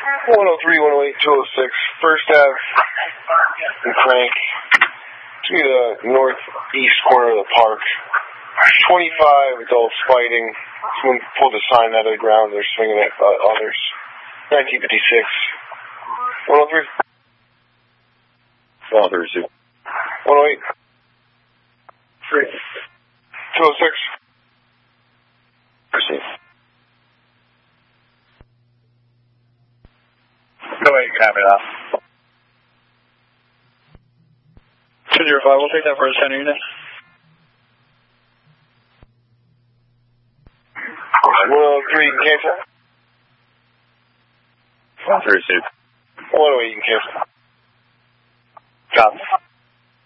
103, 108, 206, First Ave and Crank to the northeast corner of the park. 25 adults fighting. Someone pulled a sign out of the ground. They're swinging at others. 1956. 103. Father Zoo. 108. 206. Proceed. Go ahead, copy that. 205, we'll take that for a center unit. 103, you can cancel. 132. 108, you can cancel. Copy.